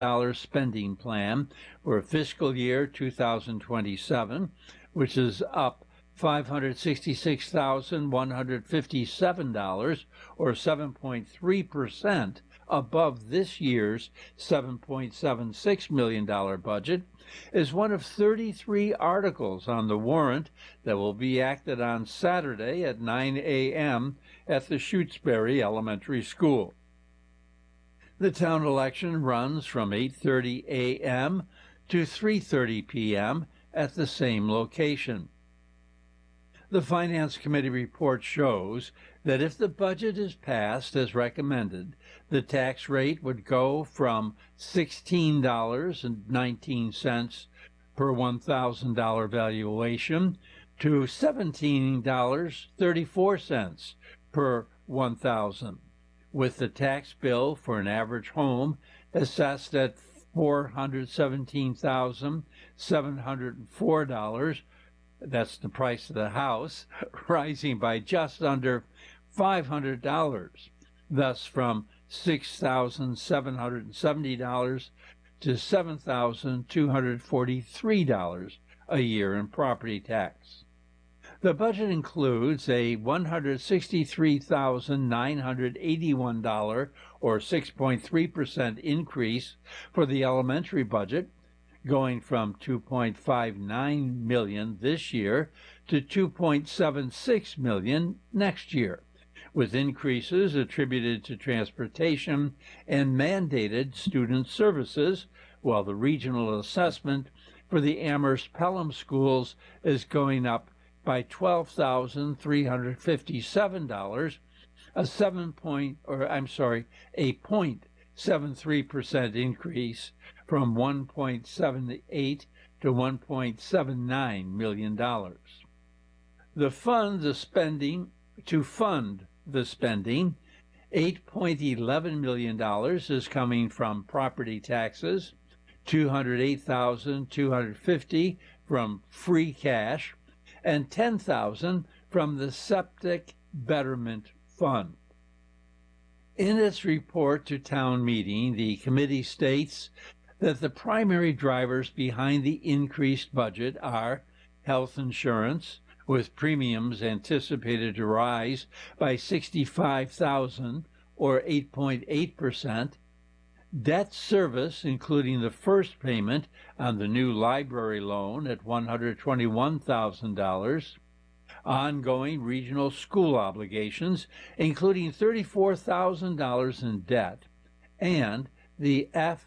spending plan for fiscal year 2027, which is up $566,157, or 7.3% above this year's $7.76 million budget, is one of 33 articles on the warrant that will be acted on Saturday at 9 a.m. at the Shutesbury Elementary School. The town election runs from 8:30 a.m. to 3:30 p.m. at the same location. The Finance Committee report shows that if the budget is passed as recommended, the tax rate would go from $16.19 per $1,000 valuation to $17.34 per $1,000, with the tax bill for an average home assessed at $417,704. That's the price of the house, rising by just under $500, thus from $6,770 to $7,243 a year in property tax. The budget includes a $163,981, or 6.3% increase for the elementary budget, going from $2.59 million this year to $2.76 million next year, with increases attributed to transportation and mandated student services, while the regional assessment for the Amherst Pelham schools is going up by $12,357, a 0.73% increase from $1.78 to $1.79 million. To fund the spending, $8.11 million is coming from property taxes, $208,250 from free cash, and $10,000 from the Septic Betterment Fund. In its report to town meeting, the committee states that the primary drivers behind the increased budget are health insurance, with premiums anticipated to rise by $65,000, or 8.8%, debt service, including the first payment on the new library loan at $121,000, ongoing regional school obligations, including $34,000 in debt, and the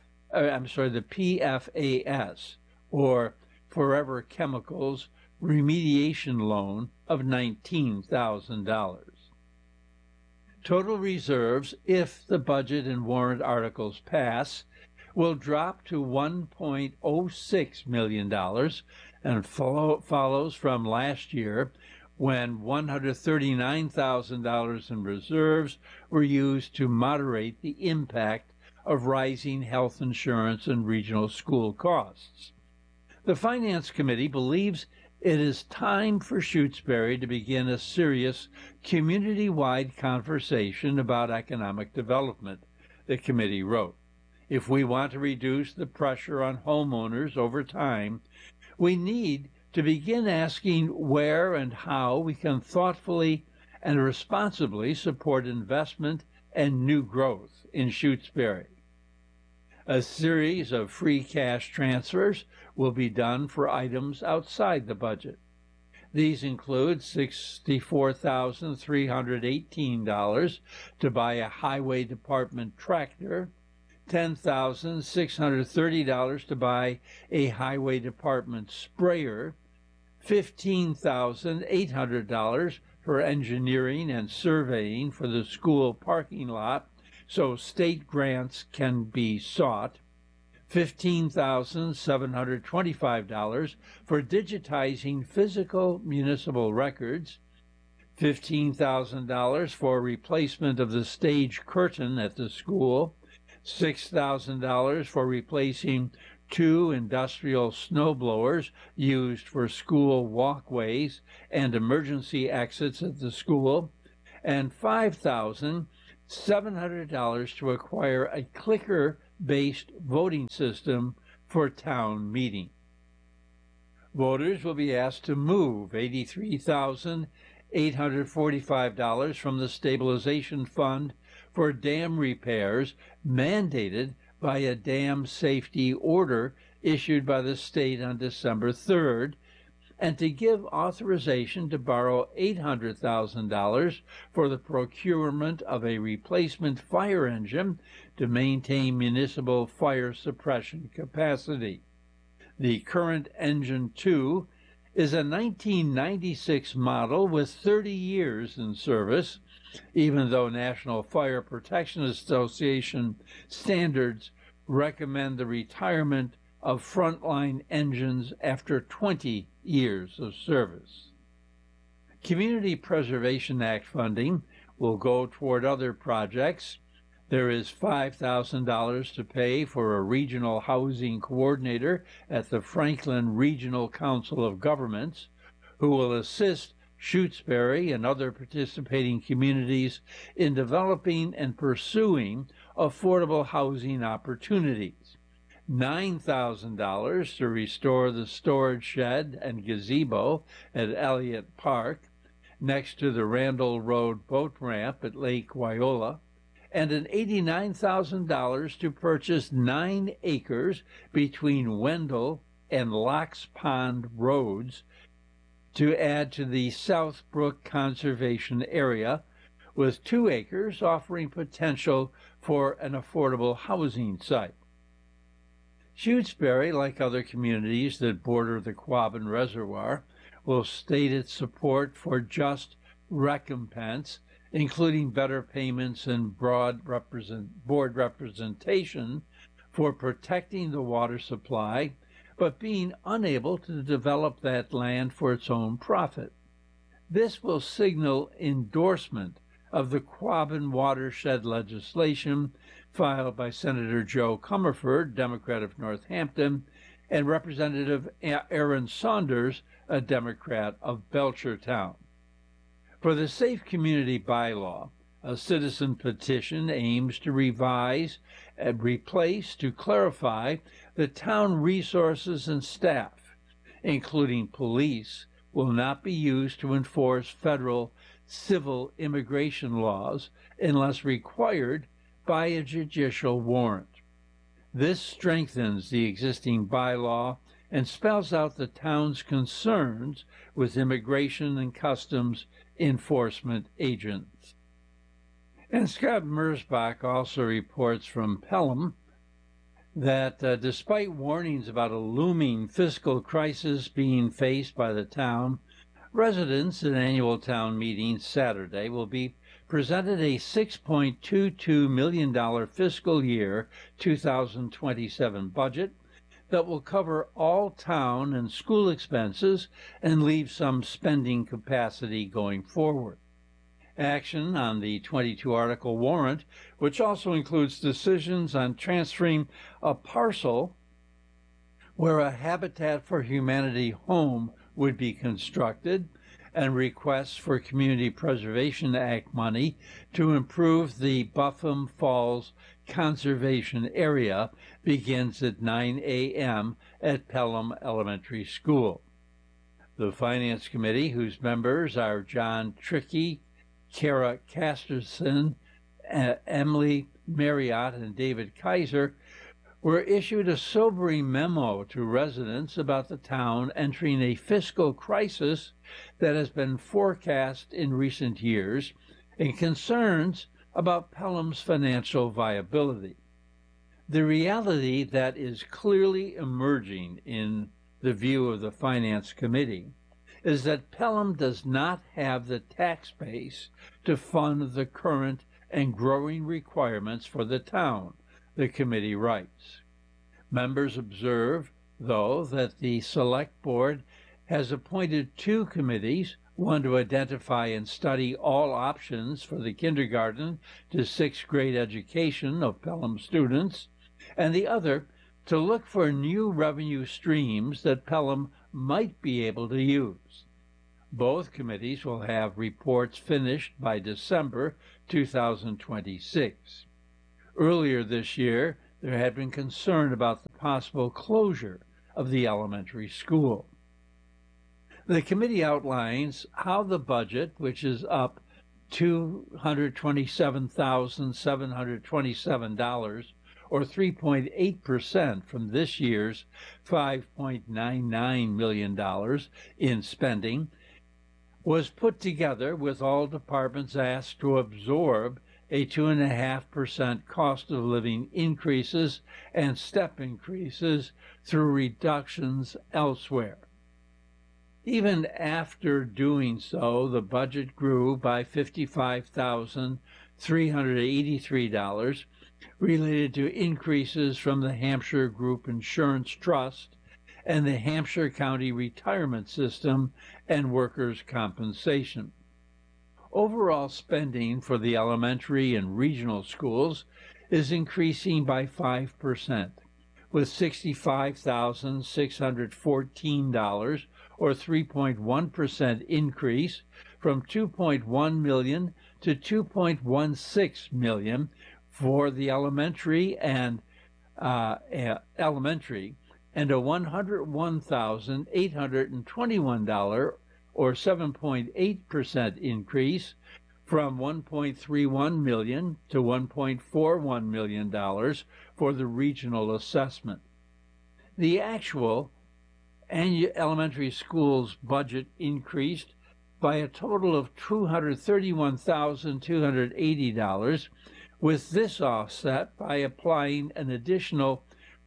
PFAS, or Forever Chemicals remediation loan of $19,000. Total reserves, if the budget and warrant articles pass, will drop to $1.06 million and follows from last year, when $139,000 in reserves were used to moderate the impact of rising health insurance and regional school costs. The Finance Committee believes it is time for Shutesbury to begin a serious community-wide conversation about economic development, the committee wrote. If we want to reduce the pressure on homeowners over time, we need to begin asking where and how we can thoughtfully and responsibly support investment and new growth in Shutesbury. A series of free cash transfers will be done for items outside the budget. These include $64,318 to buy a highway department tractor, $10,630 to buy a highway department sprayer, $15,800 for engineering and surveying for the school parking lot so state grants can be sought, $15,725 for digitizing physical municipal records, $15,000 for replacement of the stage curtain at the school, $6,000 for replacing 2 industrial snow blowers used for school walkways and emergency exits at the school, and $5,700 to acquire a clicker based voting system for town meeting. Voters will be asked to move $83,845 from the stabilization fund for dam repairs mandated by a dam safety order issued by the state on December 3rd, and to give authorization to borrow $800,000 for the procurement of a replacement fire engine to maintain municipal fire suppression capacity. The current Engine 2 is a 1996 model with 30 years in service, even though National Fire Protection Association standards recommend the retirement of frontline engines after 20 years of service. Community Preservation Act funding will go toward other projects. There is $5,000 to pay for a regional housing coordinator at the Franklin Regional Council of Governments, who will assist Shutesbury and other participating communities in developing and pursuing affordable housing opportunities. $9,000 to restore the storage shed and gazebo at Elliott Park, next to the Randall Road boat ramp at Lake Wyola, and an $89,000 to purchase 9 acres between Wendell and Locks Pond Roads to add to the South Brook Conservation Area, with 2 acres offering potential for an affordable housing site. Shutesbury, like other communities that border the Quabbin Reservoir, will state its support for just recompense, including better payments and board representation for protecting the water supply, but being unable to develop that land for its own profit. This will signal endorsement of the Quabbin watershed legislation filed by Senator Joe Comerford, Democrat of Northampton, and Representative Aaron Saunders, a Democrat of Belchertown. For the Safe Community Bylaw, a citizen petition aims to revise and replace to clarify the town resources and staff, including police, will not be used to enforce federal civil immigration laws unless required by a judicial warrant. This strengthens the existing bylaw and spells out the town's concerns with immigration and customs enforcement agents. And Scott Merzbach also reports from Pelham that despite warnings about a looming fiscal crisis being faced by the town, residents at annual town meeting Saturday will be presented a $6.22 million fiscal year 2027 budget that will cover all town and school expenses and leave some spending capacity going forward. Action on the 22-article warrant, which also includes decisions on transferring a parcel where a Habitat for Humanity home would be constructed, and requests for Community Preservation Act money to improve the Buffum Falls Conservation Area, begins at 9 a.m. at Pelham Elementary School. The Finance Committee, whose members are John Trickey, Kara Casterson, Emily Marriott, and David Kaiser, were issued a sobering memo to residents about the town entering a fiscal crisis that has been forecast in recent years and concerns about Pelham's financial viability. The reality that is clearly emerging in the view of the Finance Committee is that Pelham does not have the tax base to fund the current and growing requirements for the town, the committee writes. Members observe, though, that the Select Board has appointed 2 committees, one to identify and study all options for the kindergarten to 6th grade education of Pelham students, and the other to look for new revenue streams that Pelham might be able to use. Both committees will have reports finished by December 2026. Earlier this year, there had been concern about the possible closure of the elementary school. The committee outlines how the budget, which is up $227,727, or 3.8% from this year's $5.99 million in spending, was put together with all departments asked to absorb a 2.5% cost of living increases and step increases through reductions elsewhere. Even after doing so, the budget grew by $55,383 related to increases from the Hampshire Group Insurance Trust and the Hampshire County Retirement System and workers' compensation. Overall spending for the elementary and regional schools is increasing by 5%, with $65,614, or 3.1% increase from $2.1 million to $2.16 million for the elementary and a $101,821, or 7.8% increase from $1.31 million to $1.41 million for the regional assessment. The actual elementary schools budget increased by a total of $231,280, with this offset by applying an additional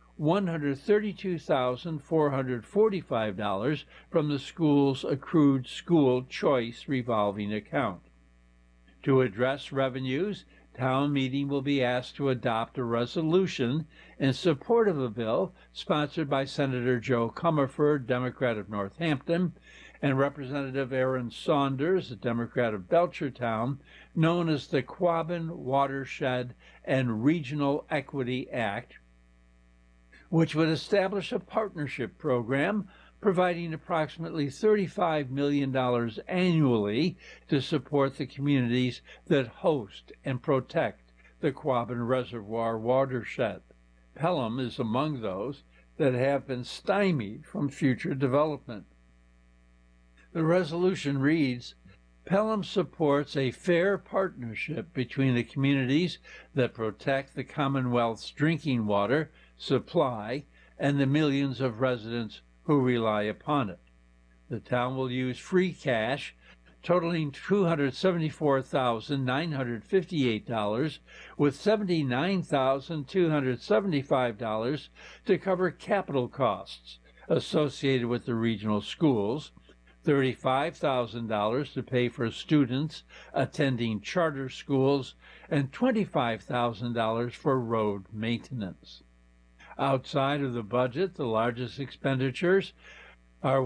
$132,445 from the school's accrued school choice revolving account. To address revenues, town meeting will be asked to adopt a resolution in support of a bill sponsored by Senator Joe Comerford, Democrat of Northampton, and Representative Aaron Saunders, a Democrat of Belchertown, known as the Quabbin Watershed and Regional Equity Act, which would establish a partnership program providing approximately $35 million annually to support the communities that host and protect the Quabbin Reservoir watershed. Pelham is among those that have been stymied from future development. The resolution reads, Pelham supports a fair partnership between the communities that protect the Commonwealth's drinking water supply and the millions of residents who rely upon it. The town will use free cash totaling $274,958, with $79,275 to cover capital costs associated with the regional schools, $35,000 to pay for students attending charter schools, and $25,000 for road maintenance. Outside of the budget, the largest expenditures are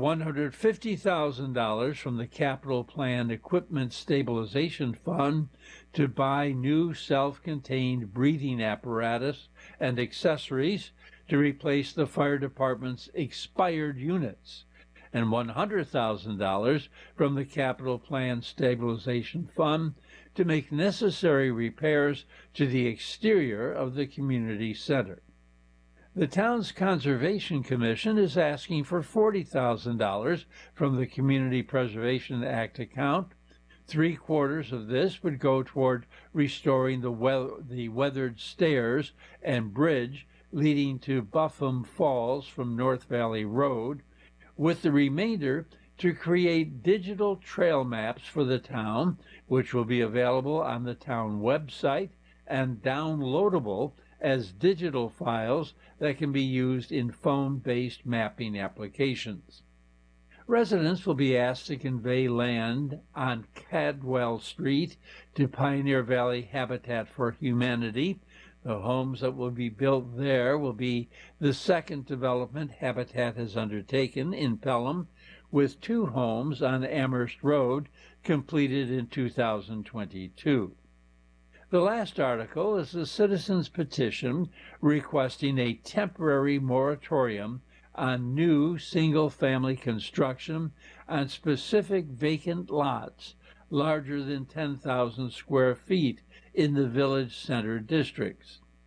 $150,000 from the Capital Plan Equipment Stabilization Fund to buy new self-contained breathing apparatus and accessories to replace the fire department's expired units, and $100,000 from the Capital Plan Stabilization Fund to make necessary repairs to the exterior of the community center. The town's Conservation Commission is asking for $40,000 from the Community Preservation Act account. 3/4 of this would go toward restoring the weathered stairs and bridge leading to Buffum Falls from North Valley Road, with the remainder to create digital trail maps for the town, which will be available on the town website and downloadable as digital files that can be used in phone-based mapping applications. Residents will be asked to convey land on Cadwell Street to Pioneer Valley Habitat for Humanity. The homes that will be built there will be the second development Habitat has undertaken in Pelham, with 2 homes on Amherst Road completed in 2022. The last article is a citizen's petition requesting a temporary moratorium on new single-family construction on specific vacant lots larger than 10,000 square feet in the village center districts.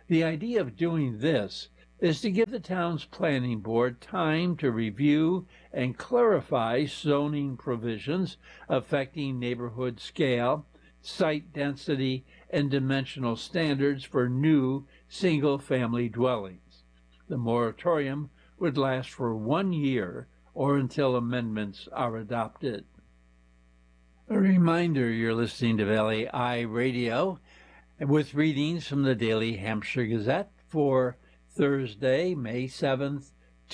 The idea of doing this is to give the town's planning board time to review and clarify zoning provisions affecting neighborhood scale, site density, and dimensional standards for new single-family dwellings. The moratorium would last for 1 year or until amendments are adopted. A reminder, you're listening to Valley Eye Radio with readings from the Daily Hampshire Gazette for Thursday, May 7th,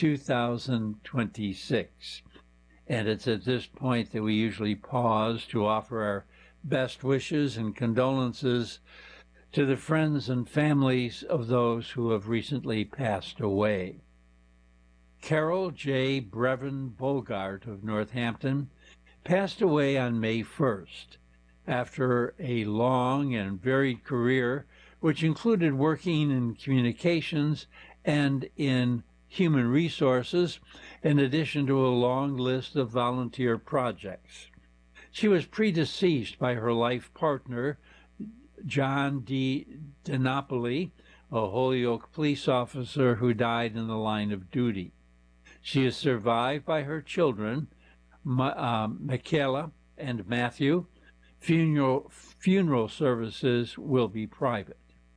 2026. And it's at this point that we usually pause to offer our best wishes and condolences to the friends and families of those who have recently passed away. Carol J. Brevin Bogart of Northampton passed away on May 1st after a long and varied career which included working in communications and in human resources, in addition to a long list of volunteer projects. She was predeceased by her life partner, John D. DiNapoli, a Holyoke police officer who died in the line of duty. She is survived by her children, Michaela and Matthew. Funeral services will be private.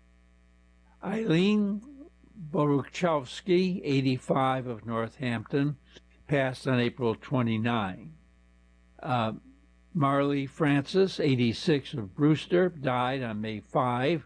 Eileen Boruchowski, 85, of Northampton, passed on April 29. Marley Francis, 86, of Brewster, died on May 5.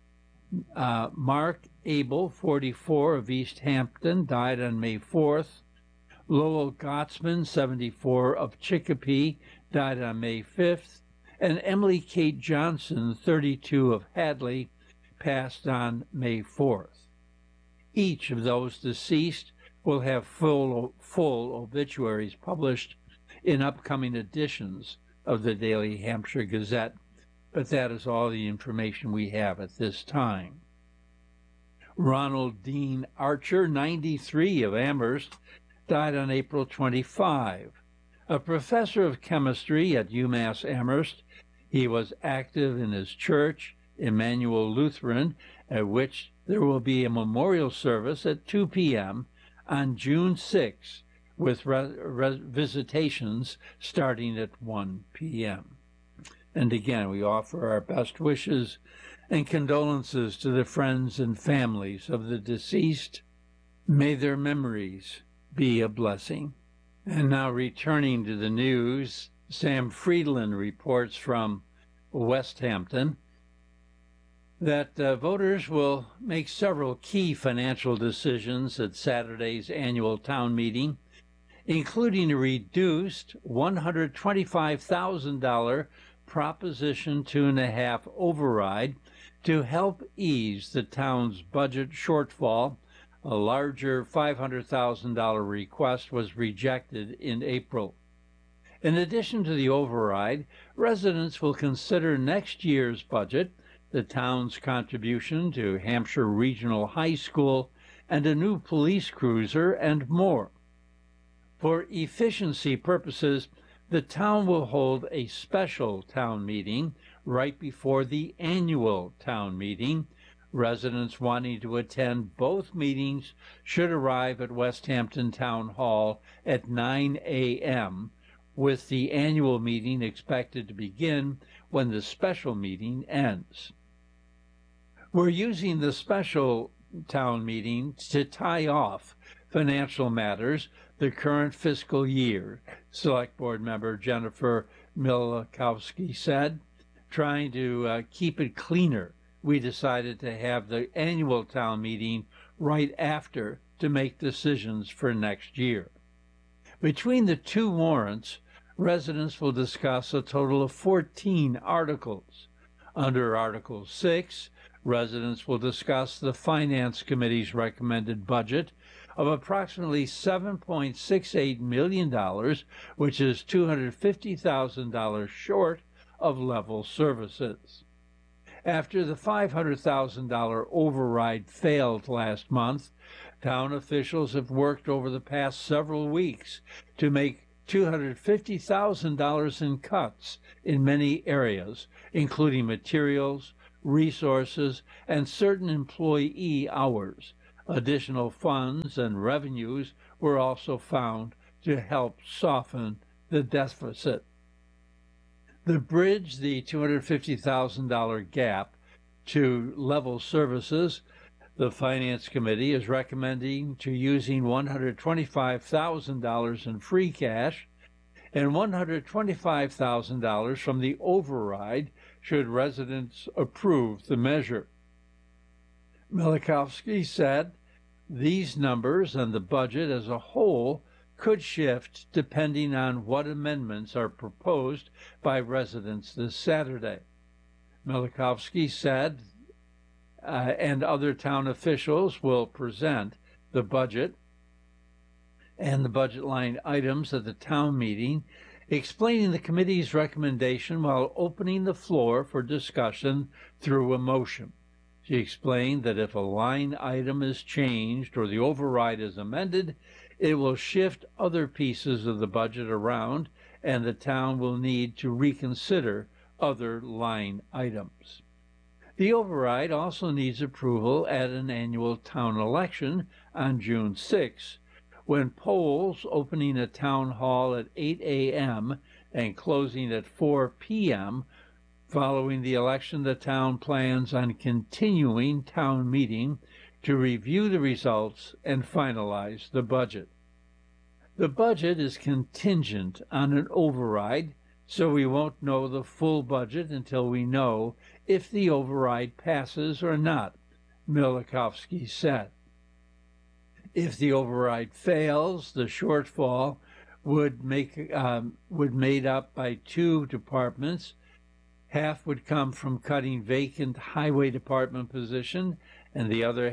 Mark Abel, 44, of East Hampton, died on May 4th. Lowell Gottsman, 74, of Chicopee, died on May 5th. And Emily Kate Johnson, 32, of Hadley, passed on May 4th. Each of those deceased will have full obituaries published in upcoming editions of the Daily Hampshire Gazette, but that is all the information we have at this time. Ronald Dean Archer, 93, of Amherst, died on April 25. A professor of chemistry at UMass Amherst, he was active in his church, Emmanuel Lutheran, at which there will be a memorial service at 2 p.m. on June 6, with visitations starting at 1 p.m. And again, we offer our best wishes and condolences to the friends and families of the deceased. May their memories be a blessing. And now returning to the news, Sam Friedland reports from West Hampton that voters will make several key financial decisions at Saturday's annual town meeting, including a reduced $125,000 Proposition 2.5 override to help ease the town's budget shortfall. A larger $500,000 request was rejected in April. In addition to the override, residents will consider next year's budget, the town's contribution to Hampshire Regional High School, and a new police cruiser, and more. For efficiency purposes, the town will hold a special town meeting right before the annual town meeting. Residents wanting to attend both meetings should arrive at West Hampton Town Hall at 9 a.m., with the annual meeting expected to begin when the special meeting ends. We're using the special town meeting to tie off financial matters the current fiscal year, Select Board member Jennifer Milikowski said. Trying to keep it cleaner, we decided to have the annual town meeting right after to make decisions for next year. Between the two warrants, residents will discuss a total of 14 articles. Under Article 6, residents will discuss the Finance Committee's recommended budget of approximately $7.68 million, which is $250,000 short of level services. After the $500,000 override failed last month, town officials have worked over the past several weeks to make $250,000 in cuts in many areas, including materials, resources, and certain employee hours. Additional funds and revenues were also found to help soften the deficit. To bridge the $250,000 gap to level services, the Finance Committee is recommending to using $125,000 in free cash and $125,000 from the override should residents approve the measure. Mileikowski said these numbers and the budget as a whole could shift depending on what amendments are proposed by residents this Saturday. Mileikowski said and other town officials will present the budget and the budget line items at the town meeting, explaining the committee's recommendation while opening the floor for discussion through a motion. She explained that if a line item is changed or the override is amended, it will shift other pieces of the budget around, and the town will need to reconsider other line items. The override also needs approval at an annual town election on June 6, when polls opening at Town Hall at 8 a.m. and closing at 4 p.m. Following the election, the town plans on continuing town meeting to review the results and finalize the budget. The budget is contingent on an override, so we won't know the full budget until we know if the override passes or not, Mileikowski said. If the override fails, the shortfall would made up by two departments. Half would come from cutting vacant highway department position, and the other